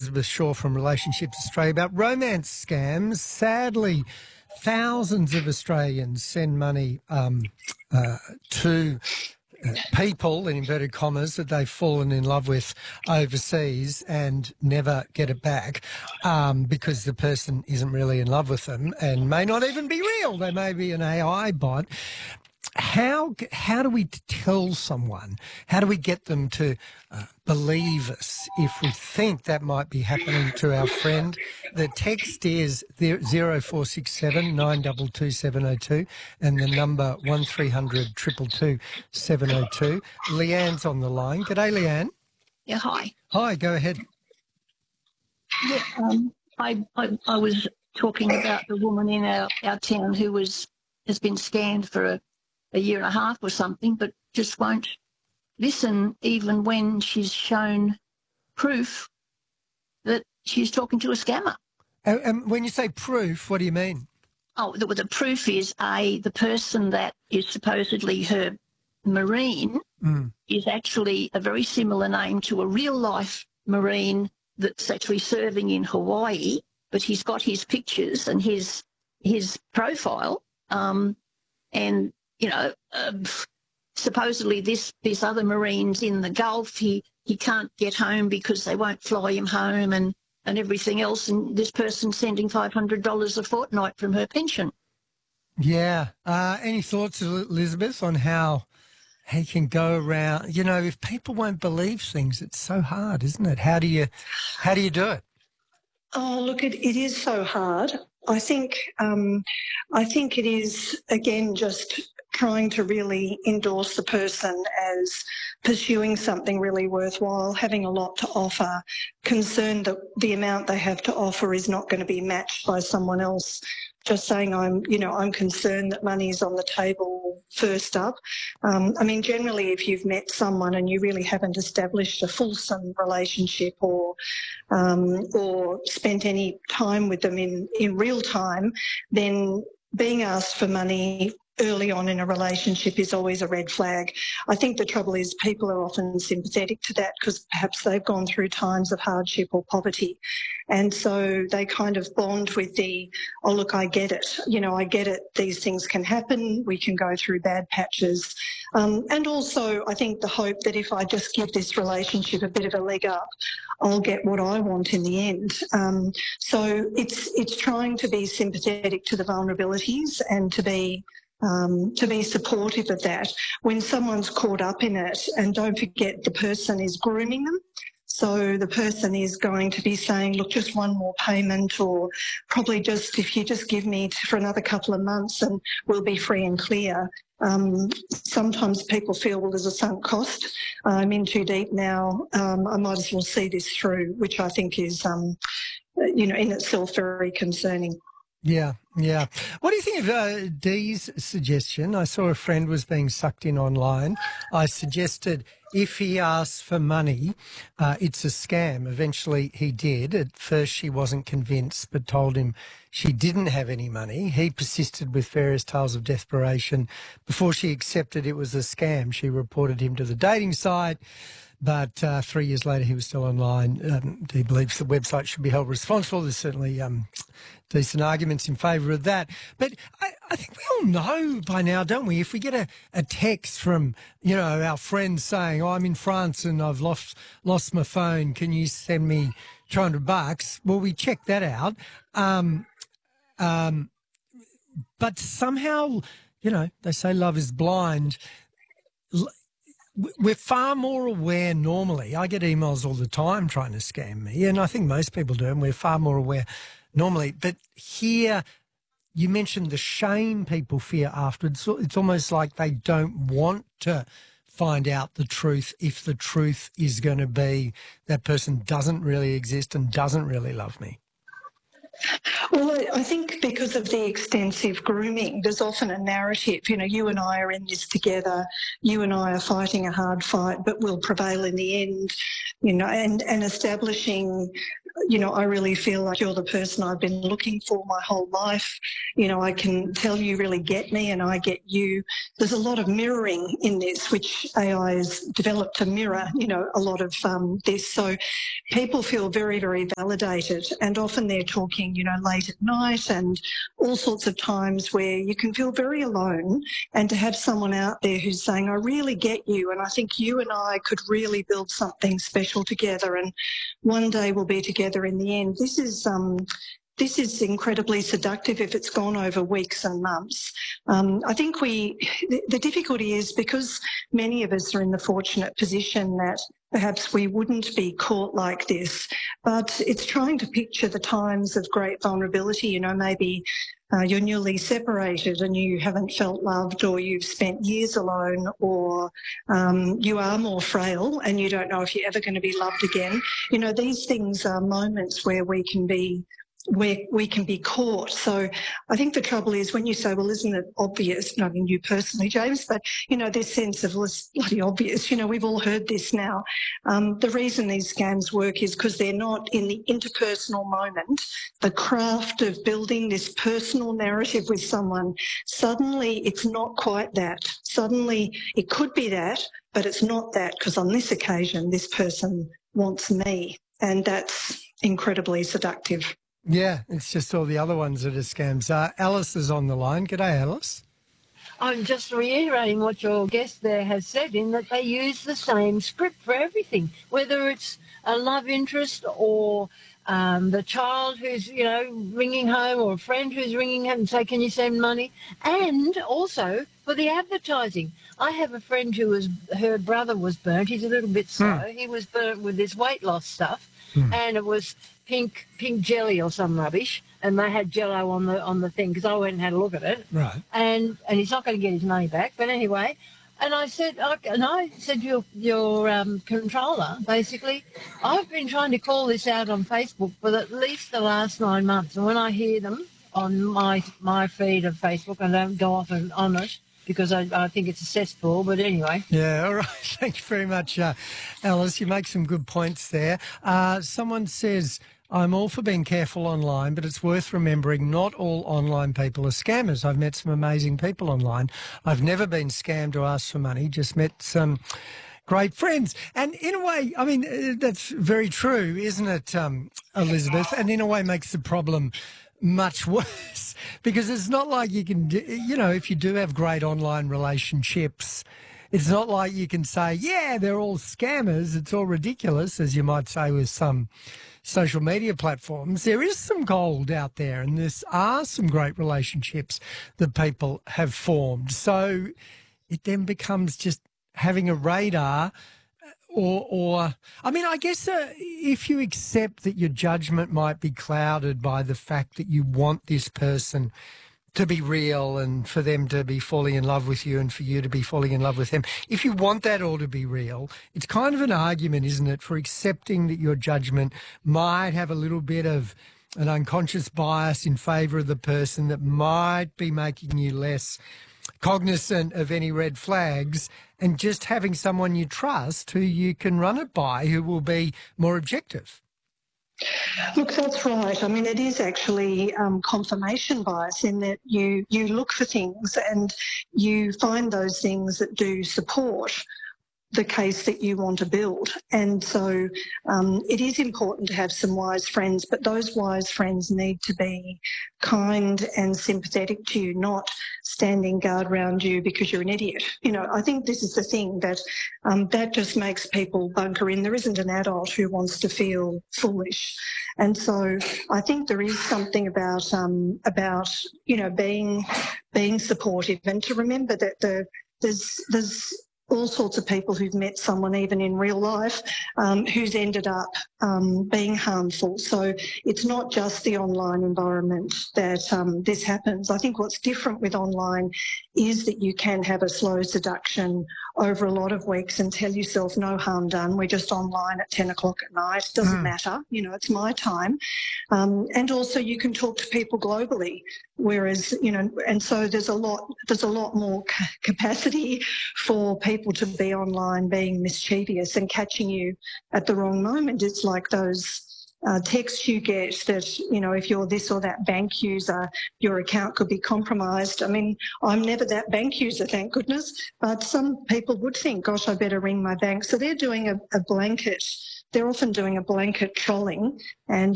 Elizabeth Shaw from Relationships Australia about romance scams. Sadly, thousands of Australians send money to people, in inverted commas, that they've fallen in love with overseas and never get it back because the person isn't really in love with them and may not even be real. They may be an AI bot. How do we tell someone? How do we get them to believe us if we think that might be happening to our friend? The text is 0467 922 702 and the number 1300 222 702. Leanne's on the line. G'day, Leanne. Yeah, hi. Hi, go ahead. Yeah, I was talking about the woman in our town who has been scanned for a year and a half or something, but just won't listen even when she's shown proof that she's talking to a scammer. And when you say proof, what do you mean? Oh, the proof is the person that is supposedly her Marine is actually a very similar name to a real-life Marine that's actually serving in Hawaii, but he's got his pictures and his profile, and supposedly this other Marine's in the Gulf. He can't get home because they won't fly him home and everything else. And this person's sending $500 a fortnight from her pension. Yeah. Any thoughts, Elizabeth, on how he can go around? You know, if people won't believe things, it's so hard, isn't it? How do you do it? Oh, look, it is so hard. I think it is, again, just trying to really endorse the person as pursuing something really worthwhile, having a lot to offer, concerned that the amount they have to offer is not going to be matched by someone else. Just saying I'm concerned that money is on the table first up. I mean, generally, if you've met someone and you really haven't established a fulsome relationship or spent any time with them in real time, then being asked for money early on in a relationship is always a red flag. I think the trouble is people are often sympathetic to that because perhaps they've gone through times of hardship or poverty. And so they kind of bond with oh, look, I get it. I get it. These things can happen. We can go through bad patches. And also I think the hope that if I just give this relationship a bit of a leg up, I'll get what I want in the end. So it's trying to be sympathetic to the vulnerabilities and to be supportive of that when someone's caught up in it. And don't forget, the person is grooming them. So the person is going to be saying, look, just one more payment, or probably just if you just give me for another couple of months and we'll be free and clear. Sometimes people feel, well, there's a sunk cost. I'm in too deep now. I might as well see this through, which I think is, in itself very concerning. Yeah. What do you think of Dee's suggestion? I saw a friend was being sucked in online. I suggested if he asks for money, it's a scam. Eventually he did. At first she wasn't convinced but told him she didn't have any money. He persisted with various tales of desperation. Before she accepted it was a scam, she reported him to the dating site. But 3 years later, he was still online. He believes the website should be held responsible. There's certainly decent arguments in favour of that. But I think we all know by now, don't we? If we get a text from, our friends saying, oh, I'm in France and I've lost my phone, can you send me $200? Well, we check that out. But somehow, they say love is blind. We're far more aware normally. I get emails all the time trying to scam me, and I think most people do, and we're far more aware normally. But here, you mentioned the shame people fear afterwards. It's almost like they don't want to find out the truth if the truth is going to be that person doesn't really exist and doesn't really love me. Well, I think because of the extensive grooming, there's often a narrative, you and I are in this together, you and I are fighting a hard fight, but we'll prevail in the end, and establishing I really feel like you're the person I've been looking for my whole life. I can tell you really get me and I get you. There's a lot of mirroring in this, which AI has developed to mirror, a lot of this. So people feel very, very validated, and often they're talking, late at night and all sorts of times where you can feel very alone, and to have someone out there who's saying, I really get you, and I think you and I could really build something special together, and one day we'll be together in the end. This is incredibly seductive if it's gone over weeks and months. I think the difficulty is because many of us are in the fortunate position that perhaps we wouldn't be caught like this, but it's trying to picture the times of great vulnerability, maybe you're newly separated and you haven't felt loved, or you've spent years alone, or you are more frail and you don't know if you're ever going to be loved again. These things are moments where we can be caught. So I think the trouble is when you say, well, isn't it obvious? Not you personally, James, but, this sense of, well, it's bloody obvious. We've all heard this now. The reason these scams work is because they're not in the interpersonal moment, the craft of building this personal narrative with someone. Suddenly it's not quite that. Suddenly it could be that, but it's not that, because on this occasion, this person wants me. And that's incredibly seductive. Yeah, it's just all the other ones that are scams. Alice is on the line. G'day, Alice. I'm just reiterating what your guest there has said, in that they use the same script for everything, whether it's a love interest or the child who's, ringing home, or a friend who's ringing home and say, can you send money? And also for the advertising. I have a friend her brother was burnt. He's a little bit slow. He was burnt with this weight loss stuff, and it was pink jelly or some rubbish, and they had Jello on the thing, because I went and had a look at it. Right. And he's not going to get his money back. But anyway, and I said to your controller, basically, I've been trying to call this out on Facebook for at least the last 9 months, and when I hear them on my feed of Facebook, I don't go off on it, because I think it's a cesspool, but anyway. Yeah, all right. Thank you very much, Alice. You make some good points there. Someone says, I'm all for being careful online, but it's worth remembering not all online people are scammers. I've met some amazing people online. I've never been scammed or asked for money, just met some great friends. And in a way, I mean, that's very true, isn't it, Elizabeth? And in a way makes the problem much worse, because it's not like you can, if you do have great online relationships, it's not like you can say, yeah, they're all scammers. It's all ridiculous, as you might say with some social media platforms. There is some gold out there, and there are some great relationships that people have formed. So it then becomes just having a radar. Or I mean, I guess if you accept that your judgment might be clouded by the fact that you want this person to be real and for them to be falling in love with you and for you to be falling in love with them, if you want that all to be real, it's kind of an argument, isn't it, for accepting that your judgment might have a little bit of an unconscious bias in favour of the person that might be making you less cognizant of any red flags, and just having someone you trust who you can run it by, who will be more objective. Look, that's right. I mean, it is actually confirmation bias, in that you look for things and you find those things that do support the case that you want to build. And so it is important to have some wise friends, but those wise friends need to be kind and sympathetic to you, not standing guard around you because you're an idiot. I think this is the thing, that that just makes people bunker in. There isn't an adult who wants to feel foolish. And so I think there is something about being supportive, and to remember that there's all sorts of people who've met someone even in real life who's ended up being harmful. So it's not just the online environment that this happens. I think what's different with online is that you can have a slow seduction over a lot of weeks and tell yourself no harm done. We're just online at 10 o'clock at night. It doesn't matter. It's my time. And also you can talk to people globally, whereas, and so there's a lot more capacity for people to be online being mischievous and catching you at the wrong moment. It's like those texts you get that, you know, if you're this or that bank user, your account could be compromised. I mean, I'm never that bank user, thank goodness, but some people would think, gosh, I better ring my bank. So they're doing a blanket, they're often doing a blanket trolling, and